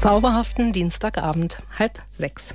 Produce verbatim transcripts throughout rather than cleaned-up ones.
Zauberhaften Dienstagabend, halb sechs.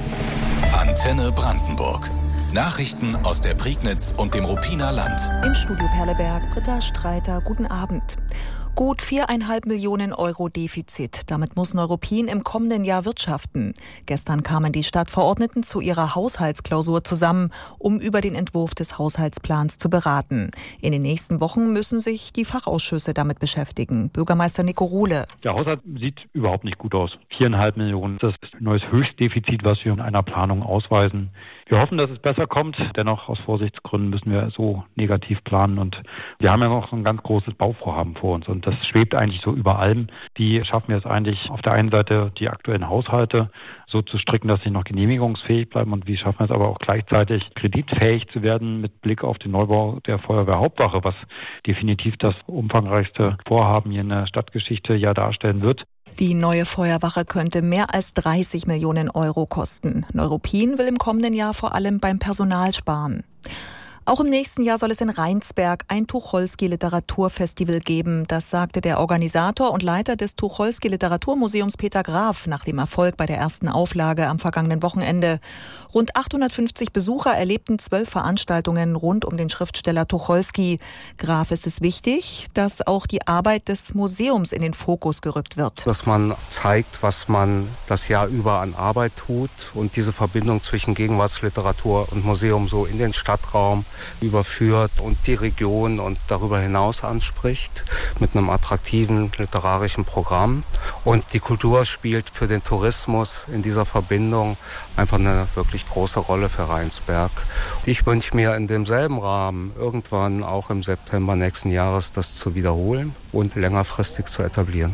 Antenne Brandenburg. Nachrichten aus der Prignitz und dem Ruppiner Land. Im Studio Perleberg, Britta Streiter, guten Abend. Gut viereinhalb Millionen Euro Defizit. Damit muss Neuruppin im kommenden Jahr wirtschaften. Gestern kamen die Stadtverordneten zu ihrer Haushaltsklausur zusammen, um über den Entwurf des Haushaltsplans zu beraten. In den nächsten Wochen müssen sich die Fachausschüsse damit beschäftigen. Bürgermeister Nico Ruhle. Der Haushalt sieht überhaupt nicht gut aus. Viereinhalb Millionen, das ist ein neues Höchstdefizit, was wir in einer Planung ausweisen. Wir hoffen, dass es besser kommt. Dennoch aus Vorsichtsgründen müssen wir so negativ planen. Und wir haben ja noch so ein ganz großes Bauvorhaben vor uns. Und das schwebt eigentlich so über allem. Wie schaffen wir es eigentlich, auf der einen Seite die aktuellen Haushalte so zu stricken, dass sie noch genehmigungsfähig bleiben? Und wie schaffen wir es aber auch gleichzeitig kreditfähig zu werden mit Blick auf den Neubau der Feuerwehrhauptwache, was definitiv das umfangreichste Vorhaben hier in der Stadtgeschichte ja darstellen wird. Die neue Feuerwache könnte mehr als dreißig Millionen Euro kosten. Neuruppin will im kommenden Jahr vor allem beim Personal sparen. Auch im nächsten Jahr soll es in Rheinsberg ein Tucholsky-Literaturfestival geben. Das sagte der Organisator und Leiter des Tucholsky-Literaturmuseums Peter Graf nach dem Erfolg bei der ersten Auflage am vergangenen Wochenende. Rund achthundertfünfzig Besucher erlebten zwölf Veranstaltungen rund um den Schriftsteller Tucholsky. Graf ist es wichtig, dass auch die Arbeit des Museums in den Fokus gerückt wird. Dass man zeigt, was man das Jahr über an Arbeit tut und diese Verbindung zwischen Gegenwartsliteratur und Museum so in den Stadtraum überführt und die Region und darüber hinaus anspricht mit einem attraktiven literarischen Programm. Und die Kultur spielt für den Tourismus in dieser Verbindung einfach eine wirklich große Rolle für Rheinsberg. Ich wünsche mir in demselben Rahmen irgendwann auch im September nächsten Jahres das zu wiederholen und längerfristig zu etablieren.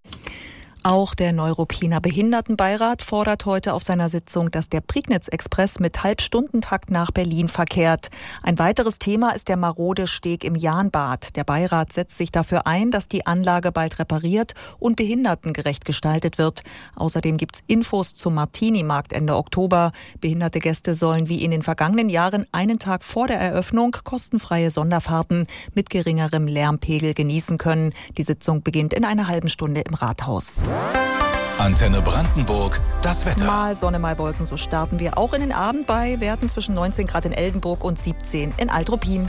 Auch der Neuruppiner Behindertenbeirat fordert heute auf seiner Sitzung, dass der Prignitz-Express mit Halbstundentakt nach Berlin verkehrt. Ein weiteres Thema ist der marode Steg im Jahnbad. Der Beirat setzt sich dafür ein, dass die Anlage bald repariert und behindertengerecht gestaltet wird. Außerdem gibt's Infos zum Martini-Markt Ende Oktober. Behinderte Gäste sollen wie in den vergangenen Jahren einen Tag vor der Eröffnung kostenfreie Sonderfahrten mit geringerem Lärmpegel genießen können. Die Sitzung beginnt in einer halben Stunde im Rathaus. Antenne Brandenburg, das Wetter. Mal Sonne, mal Wolken, so starten wir auch in den Abend bei Werten zwischen neunzehn Grad in Eldenburg und siebzehn in Alt-Ruppin.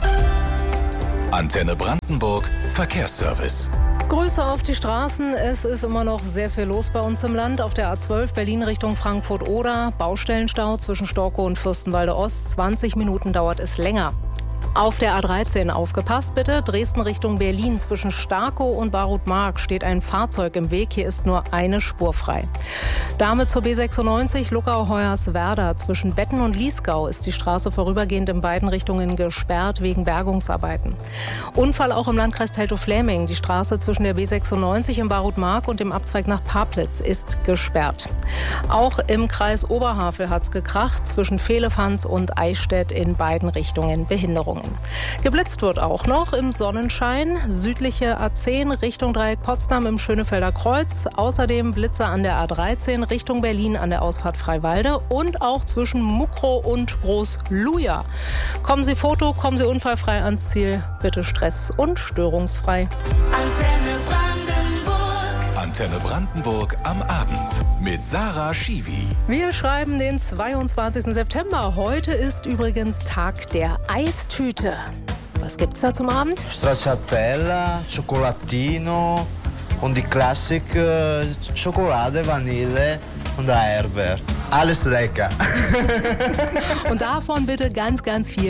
Antenne Brandenburg, Verkehrsservice. Grüße auf die Straßen. Es ist immer noch sehr viel los bei uns im Land. Auf der A zwölf Berlin Richtung Frankfurt-Oder. Baustellenstau zwischen Storkow und Fürstenwalde Ost. zwanzig Minuten dauert es länger. Auf der A dreizehn aufgepasst bitte. Dresden Richtung Berlin zwischen Starkow und Barut-Mark steht ein Fahrzeug im Weg. Hier ist nur eine Spur frei. Damit zur B sechsundneunzig Luckau-Hoyerswerda. Zwischen Betten und Liesgau ist die Straße vorübergehend in beiden Richtungen gesperrt wegen Bergungsarbeiten. Unfall auch im Landkreis Teltow-Fläming. Die Straße zwischen der B sechsundneunzig in Barut-Mark und dem Abzweig nach Paplitz ist gesperrt. Auch im Kreis Oberhavel hat's gekracht. Zwischen Vehlefanz und Eichstätt in beiden Richtungen Behinderungen. Geblitzt wird auch noch im Sonnenschein. Südliche A zehn Richtung Dreieck Potsdam im Schönefelder Kreuz. Außerdem Blitze an der A dreizehn Richtung Berlin an der Ausfahrt Freiwalde und auch zwischen Muckrow und Groß-Luja. Kommen Sie Foto, kommen Sie unfallfrei ans Ziel. Bitte stress- und störungsfrei. Antenne Brandenburg. Antenne Brandenburg am Abend mit Sarah Schiwi. Wir schreiben den zweiundzwanzigsten September. Heute ist übrigens Tag der Eistüte. Was gibt's da zum Abend? Stracciatella, Chocolatino und die Klassik äh, Schokolade, Vanille und Erdbeer. Alles lecker. Und davon bitte ganz, ganz viel.